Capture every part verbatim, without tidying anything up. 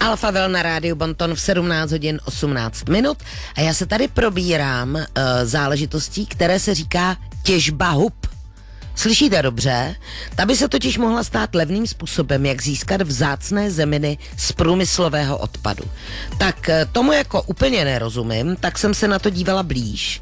Alphavel na rádiu Bonton v sedmnáct hodin osmnáct minut a já se tady probírám uh, záležitostí, které se říká těžba hub. Slyšíte dobře? Ta by se totiž mohla stát levným způsobem, jak získat vzácné zeminy z průmyslového odpadu. Tak tomu jako úplně nerozumím, tak jsem se na to dívala blíž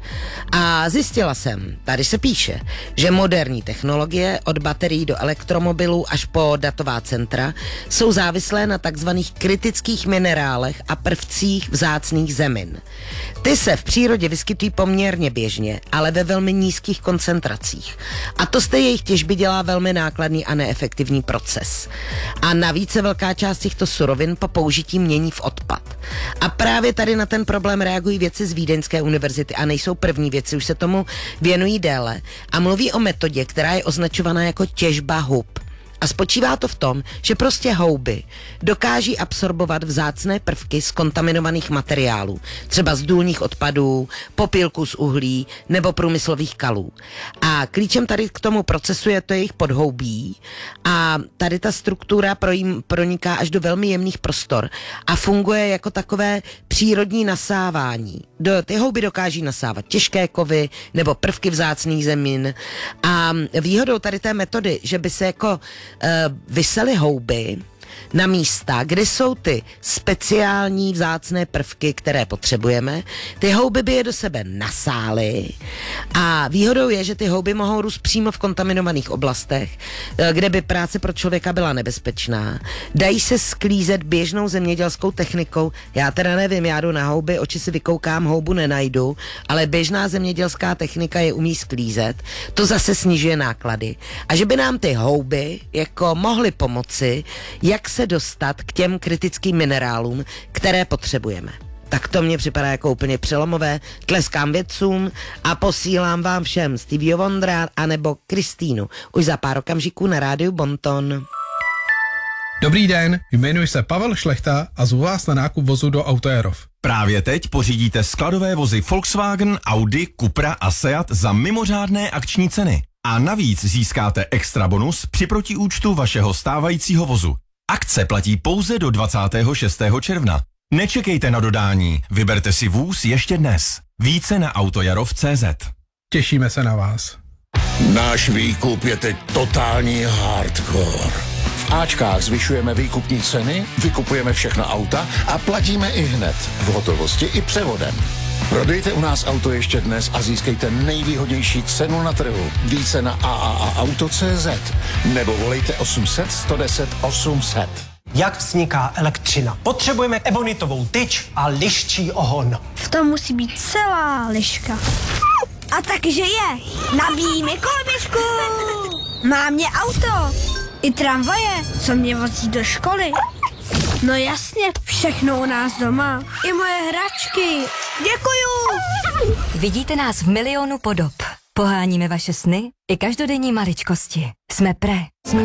a zjistila jsem, tady se píše, že moderní technologie od baterií do elektromobilů až po datová centra jsou závislé na takzvaných kritických minerálech a prvcích vzácných zemin. Ty se v přírodě vyskytují poměrně běžně, ale ve velmi nízkých koncentracích. A to z té jejich těžby dělá velmi nákladný a neefektivní proces. A navíc se velká část těchto surovin po použití mění v odpad. A právě tady na ten problém reagují vědci z Vídeňské univerzity a nejsou první vědci, už se tomu věnují déle a mluví o metodě, která je označovaná jako těžba hub. A spočívá to v tom, že prostě houby dokáží absorbovat vzácné prvky z kontaminovaných materiálů, třeba z důlních odpadů, popílku z uhlí nebo průmyslových kalů. A klíčem tady k tomu procesu je to jejich podhoubí a tady ta struktura proniká až do velmi jemných prostor a funguje jako takové přírodní nasávání. Do, ty houby dokáží nasávat těžké kovy nebo prvky vzácných zemin a výhodou tady té metody, že by se jako vysely houby na místa, kde jsou ty speciální vzácné prvky, které potřebujeme. Ty houby by je do sebe nasály a výhodou je, že ty houby mohou růst přímo v kontaminovaných oblastech, kde by práce pro člověka byla nebezpečná. Dají se sklízet běžnou zemědělskou technikou. Já teda nevím, já jdu na houby, oči si vykoukám, houbu nenajdu, ale běžná zemědělská technika je umí sklízet. To zase snižuje náklady. A že by nám ty houby jako mohly pomoci, jak se dostat k těm kritickým minerálům, které potřebujeme. Tak to mně připadá jako úplně přelomové. Tleskám vědcům a posílám vám všem Stevie Wondera anebo Kristýnu. Už za pár okamžiků na rádiu Bonton. Dobrý den, jmenuji se Pavel Šlechta a zvu vás na nákup vozu do Autoerov. Právě teď pořídíte skladové vozy Volkswagen, Audi, Cupra a Seat za mimořádné akční ceny. A navíc získáte extra bonus při protiúčtu vašeho stávajícího vozu. Akce platí pouze do dvacátého šestého června. Nečekejte na dodání, vyberte si vůz ještě dnes. Více na autojarov tečka cé zet. Těšíme se na vás. Náš výkup je teď totální hardcore. V Ačkách zvyšujeme výkupní ceny, vykupujeme všechna auta a platíme i hned, v hotovosti i převodem. Prodejte u nás auto ještě dnes a získejte nejvýhodnější cenu na trhu. Více na a a a auto tečka cé zet nebo volejte osm set, sto deset, osm set. Jak vzniká elektřina? Potřebujeme ebonitovou tyč a liščí ohon. V tom musí být celá liška. A takže je. Nabíjí mi koloběžku. Má mě auto. I tramvaje, co mě vozí do školy. No jasně, všechno u nás doma. I moje hračky. Děkuju. Vidíte nás v milionu podob. Poháníme vaše sny i každodenní maličkosti. Jsme Pré. Jsme